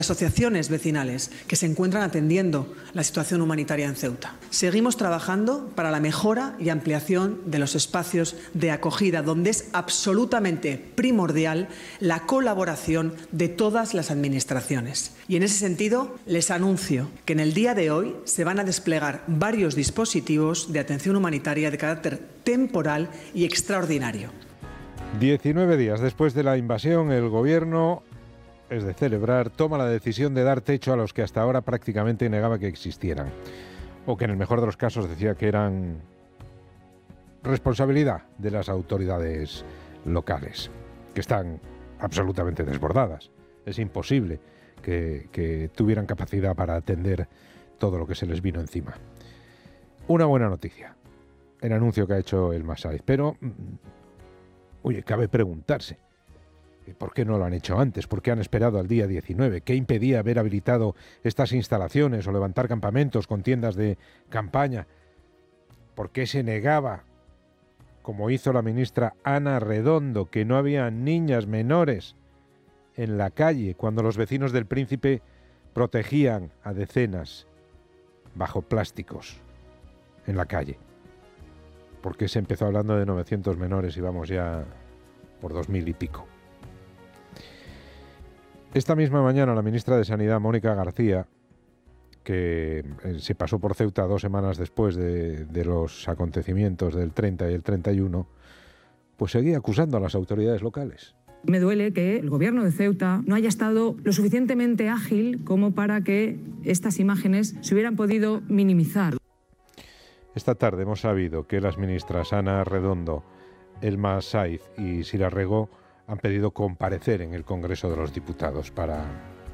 asociaciones vecinales que se encuentran atendiendo la situación humanitaria en Ceuta. Seguimos trabajando para la mejora y ampliación de los espacios de acogida, donde es absolutamente primordial la colaboración de todas las administraciones. Y en ese sentido, les anuncio que en el día de hoy se van a desplegar varios dispositivos de atención humanitaria de carácter temporal y extraordinario. 19 días después de la invasión, el Gobierno, es de celebrar, toma la decisión de dar techo a los que hasta ahora prácticamente negaba que existieran, o que en el mejor de los casos decía que eran responsabilidad de las autoridades locales, que están absolutamente desbordadas. Es imposible que tuvieran capacidad para atender todo lo que se les vino encima. Una buena noticia, el anuncio que ha hecho el Massaid, pero, oye, cabe preguntarse, ¿por qué no lo han hecho antes? ¿Por qué han esperado al día 19? ¿Qué impedía haber habilitado estas instalaciones o levantar campamentos con tiendas de campaña? ¿Por qué se negaba, como hizo la ministra Ana Redondo, que no había niñas menores en la calle cuando los vecinos del Príncipe protegían a decenas bajo plásticos en la calle? ¿Por qué se empezó hablando de 900 menores y vamos ya por 2000 y pico? Esta misma mañana la ministra de Sanidad, Mónica García, que se pasó por Ceuta 2 semanas después de los acontecimientos del 30 y el 31, pues seguía acusando a las autoridades locales. Me duele que el gobierno de Ceuta no haya estado lo suficientemente ágil como para que estas imágenes se hubieran podido minimizar. Esta tarde hemos sabido que las ministras Ana Redondo, Elma Saiz y Sira Rego han pedido comparecer en el Congreso de los Diputados para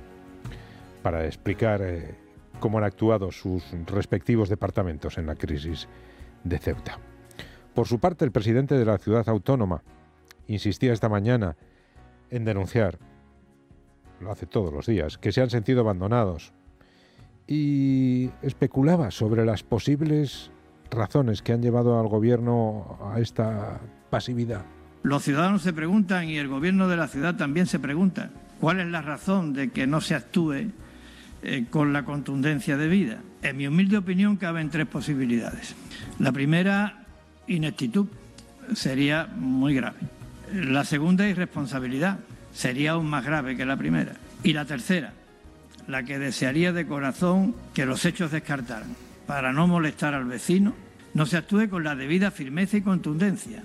explicar cómo han actuado sus respectivos departamentos en la crisis de Ceuta. Por su parte, el presidente de la ciudad autónoma insistía esta mañana en denunciar, lo hace todos los días, que se han sentido abandonados y especulaba sobre las posibles razones que han llevado al gobierno a esta pasividad. Los ciudadanos se preguntan y el gobierno de la ciudad también se pregunta cuál es la razón de que no se actúe con la contundencia debida. En mi humilde opinión caben 3 posibilidades. La primera, ineptitud, sería muy grave. La segunda, irresponsabilidad, sería aún más grave que la primera. Y la tercera, la que desearía de corazón que los hechos descartaran. Para no molestar al vecino, no se actúe con la debida firmeza y contundencia.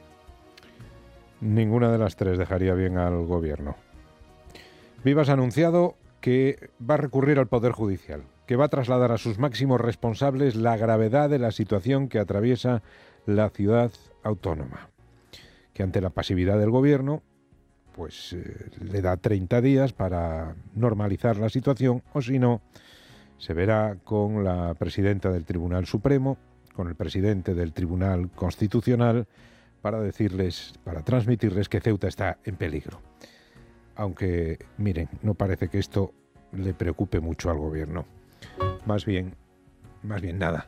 Ninguna de las 3 dejaría bien al gobierno. Vivas ha anunciado que va a recurrir al Poder Judicial, que va a trasladar a sus máximos responsables la gravedad de la situación que atraviesa la ciudad autónoma, que ante la pasividad del gobierno pues le da 30 días para normalizar la situación, o si no, se verá con la presidenta del Tribunal Supremo, con el presidente del Tribunal Constitucional, para decirles, para transmitirles que Ceuta está en peligro. Aunque, miren, no parece que esto le preocupe mucho al gobierno. Más bien nada.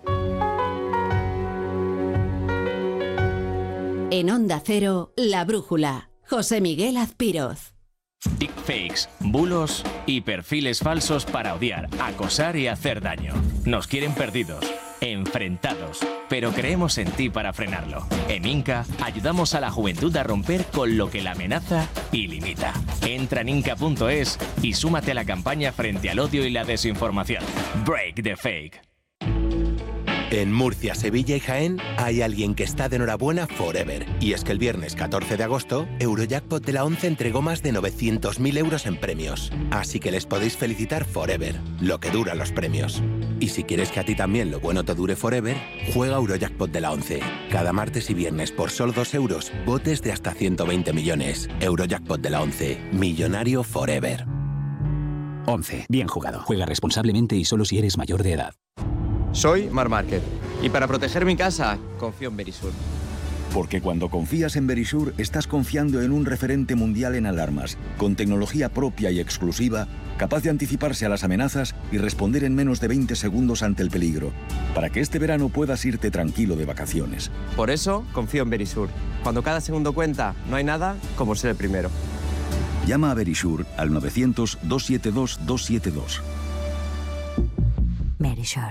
En Onda Cero, La Brújula. José Miguel Azpiroz. Deepfakes, bulos y perfiles falsos para odiar, acosar y hacer daño. Nos quieren perdidos, enfrentados, pero creemos en ti para frenarlo. En Inca ayudamos a la juventud a romper con lo que la amenaza y limita. Entra en inca.es y súmate a la campaña frente al odio y la desinformación. Break the fake. En Murcia, Sevilla y Jaén hay alguien que está de enhorabuena forever. Y es que el viernes 14 de agosto, Eurojackpot de la 11 entregó más de 900.000 euros en premios. Así que les podéis felicitar forever, lo que duran los premios. Y si quieres que a ti también lo bueno te dure forever, juega Eurojackpot de la 11. Cada martes y viernes por solo 2 euros, botes de hasta 120 millones. Eurojackpot de la 11. Millonario forever. 11. Bien jugado. Juega responsablemente y solo si eres mayor de edad. Soy Marc Márquez y para proteger mi casa confío en Verisur. Porque cuando confías en Verisur estás confiando en un referente mundial en alarmas, con tecnología propia y exclusiva, capaz de anticiparse a las amenazas y responder en menos de 20 segundos ante el peligro, para que este verano puedas irte tranquilo de vacaciones. Por eso confío en Verisur. Cuando cada segundo cuenta, no hay nada como ser el primero. Llama a Verisure al 900-272-272. Verisure.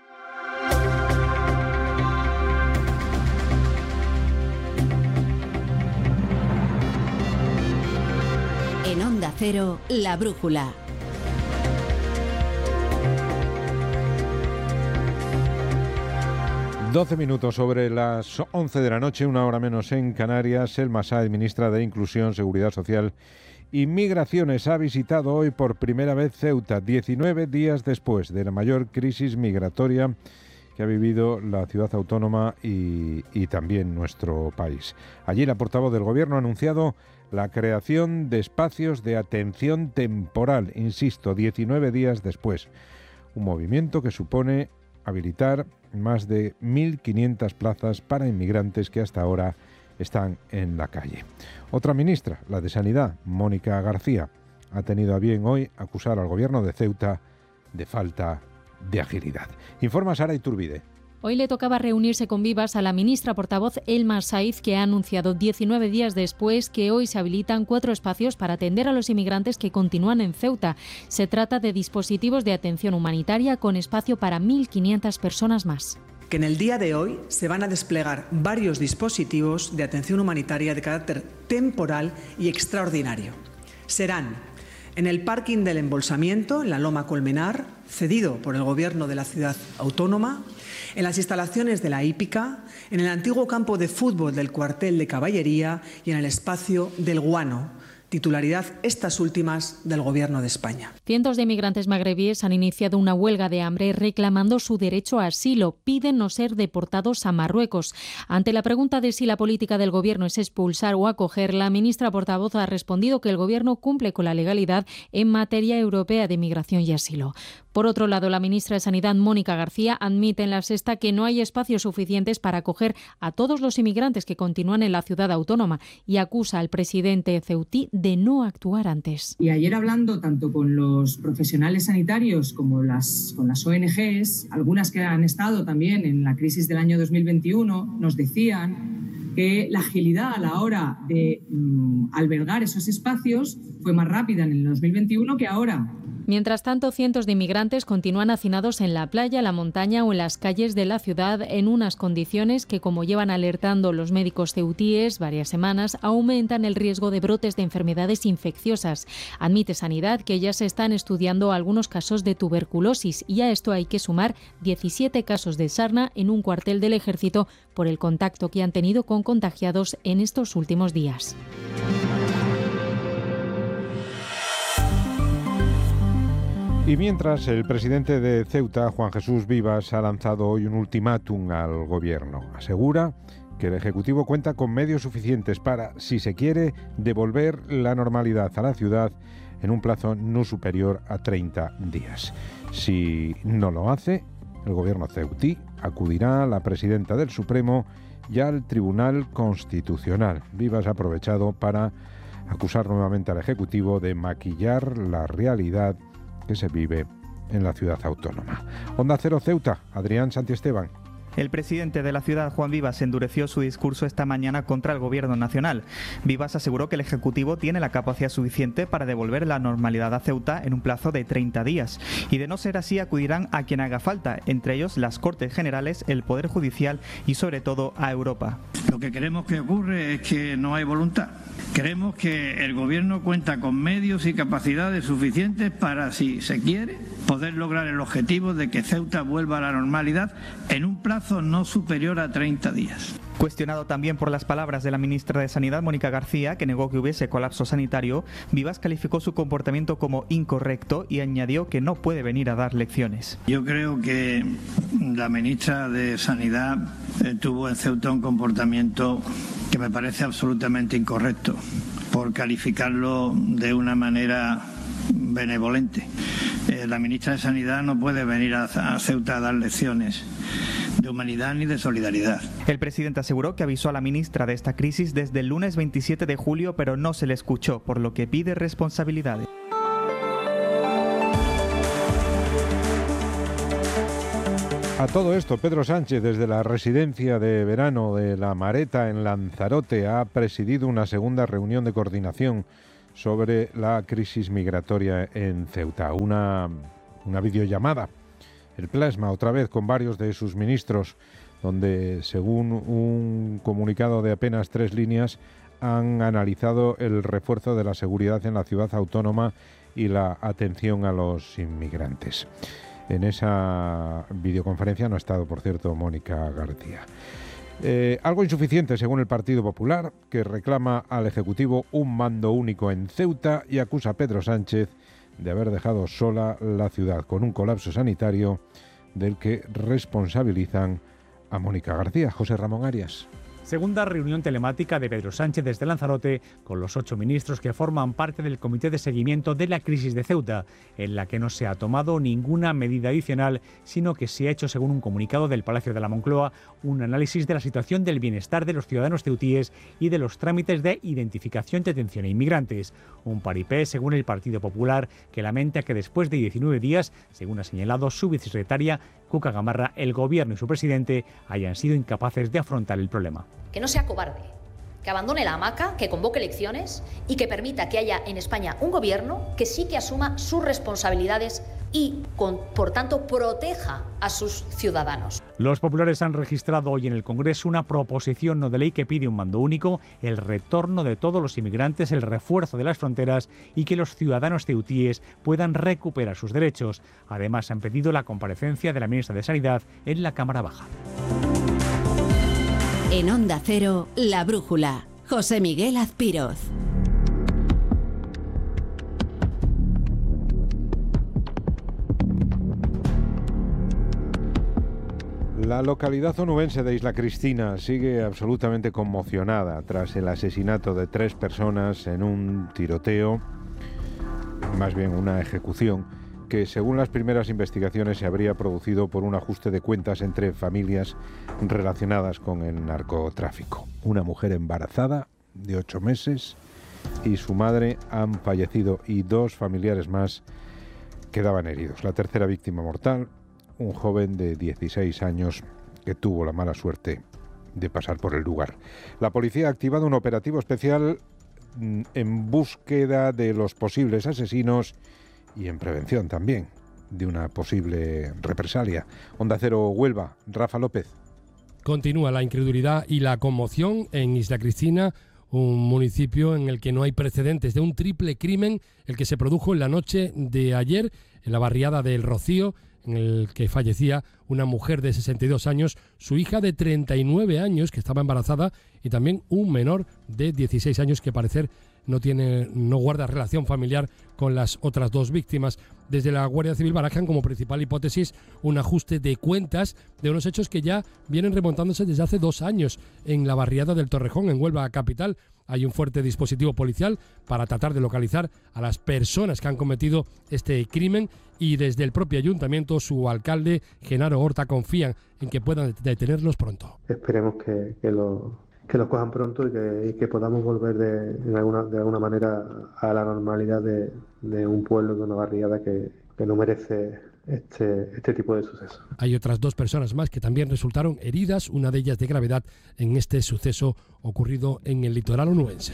En Onda Cero, La Brújula. Doce minutos sobre las 11 de la noche, una hora menos en Canarias. Selma Sáez, ministra de Inclusión, Seguridad Social y Migraciones, ha visitado hoy por primera vez Ceuta, 19 días después de la mayor crisis migratoria que ha vivido la ciudad autónoma y también nuestro país. Allí la portavoz del Gobierno ha anunciado la creación de espacios de atención temporal, insisto, 19 días después. Un movimiento que supone habilitar más de 1.500 plazas para inmigrantes que hasta ahora están en la calle. Otra ministra, la de Sanidad, Mónica García, ha tenido a bien hoy acusar al Gobierno de Ceuta de falta de agilidad. Informa Sara Iturbide. Hoy le tocaba reunirse con Vivas a la ministra portavoz Selma Sáez, que ha anunciado 19 días después que hoy se habilitan 4 espacios para atender a los inmigrantes que continúan en Ceuta. Se trata de dispositivos de atención humanitaria con espacio para 1.500 personas más. Que en el día de hoy se van a desplegar varios dispositivos de atención humanitaria de carácter temporal y extraordinario. Serán en el parking del embolsamiento, en la Loma Colmenar, cedido por el Gobierno de la ciudad autónoma, en las instalaciones de la hípica, en el antiguo campo de fútbol del cuartel de caballería y en el espacio del Guano, titularidad estas últimas del Gobierno de España. Cientos de inmigrantes magrebíes han iniciado una huelga de hambre reclamando su derecho a asilo. Piden no ser deportados a Marruecos. Ante la pregunta de si la política del Gobierno es expulsar o acoger, la ministra portavoz ha respondido que el Gobierno cumple con la legalidad en materia europea de migración y asilo. Por otro lado, la ministra de Sanidad, Mónica García, admite en La Sexta que no hay espacios suficientes para acoger a todos los inmigrantes que continúan en la ciudad autónoma y acusa al presidente ceutí de no actuar antes. Y ayer, hablando tanto con los profesionales sanitarios como con las ONGs, algunas que han estado también en la crisis del año 2021, nos decían que la agilidad a la hora de albergar esos espacios fue más rápida en el 2021 que ahora. Mientras tanto, cientos de inmigrantes continúan hacinados en la playa, la montaña o en las calles de la ciudad en unas condiciones que, como llevan alertando los médicos ceutíes varias semanas, aumentan el riesgo de brotes de enfermedades infecciosas. Admite Sanidad que ya se están estudiando algunos casos de tuberculosis y a esto hay que sumar 17 casos de sarna en un cuartel del Ejército por el contacto que han tenido con contagiados en estos últimos días. Y mientras, el presidente de Ceuta, Juan Jesús Vivas, ha lanzado hoy un ultimátum al Gobierno. Asegura que el Ejecutivo cuenta con medios suficientes para, si se quiere, devolver la normalidad a la ciudad en un plazo no superior a 30 días. Si no lo hace, el Gobierno ceutí acudirá a la presidenta del Supremo y al Tribunal Constitucional. Vivas ha aprovechado para acusar nuevamente al Ejecutivo de maquillar la realidad que se vive en la ciudad autónoma. Onda Cero Ceuta, Adrián Santiesteban. El presidente de la ciudad, Juan Vivas, endureció su discurso esta mañana contra el Gobierno nacional. Vivas aseguró que el Ejecutivo tiene la capacidad suficiente para devolver la normalidad a Ceuta en un plazo de 30 días. Y de no ser así, acudirán a quien haga falta, entre ellos las Cortes Generales, el Poder Judicial y sobre todo a Europa. Lo que queremos que ocurre es que no hay voluntad. Creemos que el Gobierno cuenta con medios y capacidades suficientes para, si se quiere, poder lograr el objetivo de que Ceuta vuelva a la normalidad en un plazo no superior a 30 días. Cuestionado también por las palabras de la ministra de Sanidad, Mónica García, que negó que hubiese colapso sanitario, Vivas calificó su comportamiento como incorrecto y añadió que no puede venir a dar lecciones. Yo creo que la ministra de Sanidad tuvo en Ceuta un comportamiento que me parece absolutamente incorrecto, por calificarlo de una manera benevolente. La ministra de Sanidad no puede venir a Ceuta a dar lecciones de humanidad ni de solidaridad. El presidente aseguró que avisó a la ministra de esta crisis desde el lunes 27 de julio, pero no se le escuchó, por lo que pide responsabilidades. A todo esto, Pedro Sánchez, desde la residencia de verano de La Mareta en Lanzarote, ha presidido una segunda reunión de coordinación sobre la crisis migratoria en Ceuta. Una videollamada, el plasma otra vez con varios de sus ministros, donde según un comunicado de apenas 3 líneas han analizado el refuerzo de la seguridad en la ciudad autónoma y la atención a los inmigrantes. En esa videoconferencia no ha estado, por cierto, Mónica García. Algo insuficiente, según el Partido Popular, que reclama al Ejecutivo un mando único en Ceuta y acusa a Pedro Sánchez de haber dejado sola la ciudad con un colapso sanitario del que responsabilizan a Mónica García. José Ramón Arias. Segunda reunión telemática de Pedro Sánchez desde Lanzarote con los 8 ministros que forman parte del Comité de Seguimiento de la Crisis de Ceuta, en la que no se ha tomado ninguna medida adicional, sino que se ha hecho, según un comunicado del Palacio de la Moncloa, un análisis de la situación del bienestar de los ciudadanos ceutíes y de los trámites de identificación de atención a inmigrantes. Un paripé, según el Partido Popular, que lamenta que después de 19 días, según ha señalado su vicesecretaria Cuca Gamarra, el Gobierno y su presidente hayan sido incapaces de afrontar el problema. Que no sea cobarde, que abandone la hamaca, que convoque elecciones y que permita que haya en España un gobierno que sí que asuma sus responsabilidades y, por tanto, proteja a sus ciudadanos. Los populares han registrado hoy en el Congreso una proposición no de ley que pide un mando único, el retorno de todos los inmigrantes, el refuerzo de las fronteras y que los ciudadanos ceutíes puedan recuperar sus derechos. Además, han pedido la comparecencia de la ministra de Sanidad en la Cámara Baja. En Onda Cero, La Brújula. José Miguel Azpiroz. La localidad onubense de Isla Cristina sigue absolutamente conmocionada tras el asesinato de 3 personas en un tiroteo, más bien una ejecución, que según las primeras investigaciones se habría producido por un ajuste de cuentas entre familias relacionadas con el narcotráfico. Una mujer embarazada de 8 meses y su madre han fallecido y 2 familiares más quedaban heridos. La tercera víctima mortal, un joven de 16 años que tuvo la mala suerte de pasar por el lugar. La policía ha activado un operativo especial en búsqueda de los posibles asesinos y en prevención también de una posible represalia. Onda Cero Huelva, Rafa López. Continúa la incredulidad y la conmoción en Isla Cristina, un municipio en el que no hay precedentes de un triple crimen, el que se produjo en la noche de ayer en la barriada del Rocío, en el que fallecía una mujer de 62 años, su hija de 39 años que estaba embarazada y también un menor de 16 años que parecer no guarda relación familiar con las otras 2 víctimas. Desde la Guardia Civil barajan como principal hipótesis un ajuste de cuentas de unos hechos que ya vienen remontándose desde hace 2 años en la barriada del Torrejón, en Huelva capital. Hay un fuerte dispositivo policial para tratar de localizar a las personas que han cometido este crimen y desde el propio ayuntamiento, su alcalde, Genaro Horta, confían en que puedan detenerlos pronto. Esperemos que lo cojan pronto y que podamos volver de alguna manera a la normalidad de un pueblo, de una barriada que no merece este tipo de sucesos. Hay otras 2 personas más que también resultaron heridas, una de ellas de gravedad, en este suceso ocurrido en el litoral onubense.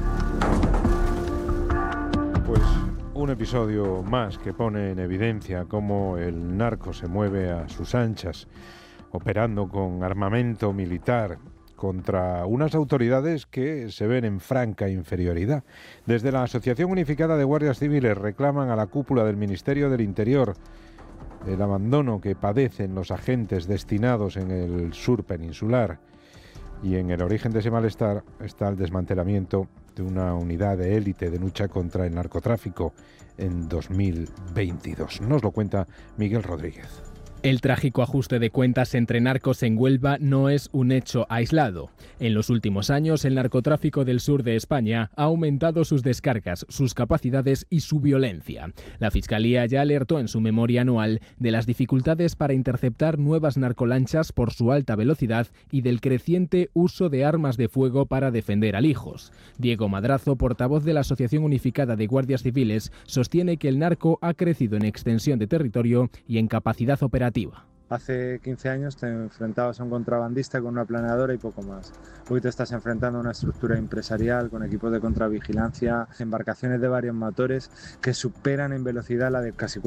Pues un episodio más que pone en evidencia cómo el narco se mueve a sus anchas, operando con armamento militar contra unas autoridades que se ven en franca inferioridad. Desde la Asociación Unificada de Guardias Civiles reclaman a la cúpula del Ministerio del Interior el abandono que padecen los agentes destinados en el sur peninsular, y en el origen de ese malestar está el desmantelamiento de una unidad de élite de lucha contra el narcotráfico en 2022. Nos lo cuenta Miguel Rodríguez. El trágico ajuste de cuentas entre narcos en Huelva no es un hecho aislado. En los últimos años, el narcotráfico del sur de España ha aumentado sus descargas, sus capacidades y su violencia. La Fiscalía ya alertó en su memoria anual de las dificultades para interceptar nuevas narcolanchas por su alta velocidad y del creciente uso de armas de fuego para defender alijos. Diego Madrazo, portavoz de la Asociación Unificada de Guardias Civiles, sostiene que el narco ha crecido en extensión de territorio y en capacidad operativa. Hace 15 años te enfrentabas a un contrabandista con una planeadora y poco más. Hoy te estás enfrentando a una estructura empresarial con equipos de contravigilancia, embarcaciones de varios motores que superan en velocidad la de casi